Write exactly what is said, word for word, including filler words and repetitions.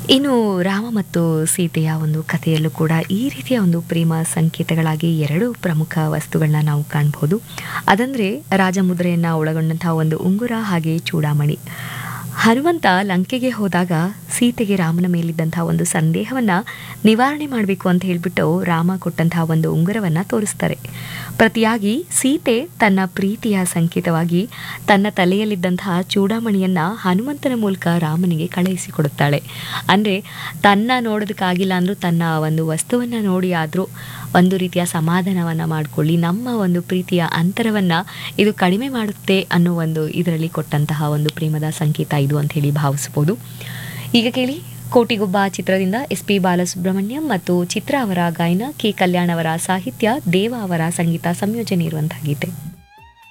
ಇನ್ನು ರಾಮ ಮತ್ತು ಸೀತೆಯ ಒಂದು ಕಥೆಯಲ್ಲೂ ಕೂಡ ಈ ರೀತಿಯ ಒಂದು ಪ್ರೇಮ ಸಂಕೇತಗಳಾಗಿ ಎರಡು ಪ್ರಮುಖ ವಸ್ತುಗಳನ್ನ ನಾವು ಕಾಣಬಹುದು. ಅದಂದರೆ ರಾಜಮುದ್ರೆಯನ್ನು ಒಳಗೊಂಡಂತಹ ಒಂದು ಉಂಗುರ ಹಾಗೆ ಚೂಡಾಮಣಿ. ಹನುಮಂತ ಲಂಕೆಗೆ ಹೋದಾಗ ಸೀತೆಗೆ ರಾಮನ ಮೇಲಿದ್ದಂತಹ ಒಂದು ಸಂದೇಹವನ್ನು ನಿವಾರಣೆ ಮಾಡಬೇಕು ಅಂತ ಹೇಳಿಬಿಟ್ಟು ರಾಮ ಕೊಟ್ಟಂತಹ ಒಂದು ಉಂಗುರವನ್ನು ತೋರಿಸ್ತಾರೆ. ಪ್ರತಿಯಾಗಿ ಸೀತೆ ತನ್ನ ಪ್ರೀತಿಯ ಸಂಕೇತವಾಗಿ ತನ್ನ ತಲೆಯಲ್ಲಿದ್ದಂತಹ ಚೂಡಾಮಣಿಯನ್ನು ಹನುಮಂತನ ಮೂಲಕ ರಾಮನಿಗೆ ಕಳುಹಿಸಿಕೊಡುತ್ತಾಳೆ. ಅಂದರೆ ತನ್ನ ನೋಡೋದಕ್ಕಾಗಿಲ್ಲ ಅಂದರೂ ತನ್ನ ಒಂದು ವಸ್ತುವನ್ನು ನೋಡಿ ಆದರೂ ಒಂದು ರೀತಿಯ ಸಮಾಧಾನವನ್ನು ಮಾಡಿಕೊಳ್ಳಿ, ನಮ್ಮ ಒಂದು ಪ್ರೀತಿಯ ಅಂತರವನ್ನು ಇದು ಕಡಿಮೆ ಮಾಡುತ್ತೆ ಅನ್ನೋ ಒಂದು ಇದರಲ್ಲಿ ಕೊಟ್ಟಂತಹ ಒಂದು ಪ್ರೇಮದ ಸಂಕೇತ ಇದು ಅಂತ ಹೇಳಿ ಭಾವಿಸ್ಬೋದು. ಈಗ ಕೇಳಿ ಕೋಟಿಗೊಬ್ಬ ಚಿತ್ರದಿಂದ ಎಸ್ ಪಿ ಬಾಲಸುಬ್ರಹ್ಮಣ್ಯಂ ಮತ್ತು ಚಿತ್ರ ಅವರ ಗಾಯನ, ಕೆ ಕಲ್ಯಾಣ್ ಅವರ ಸಾಹಿತ್ಯ, ದೇವ ಅವರ ಸಂಗೀತ ಸಂಯೋಜನೆ ಇರುವಂತಹ ಗೀತೆ.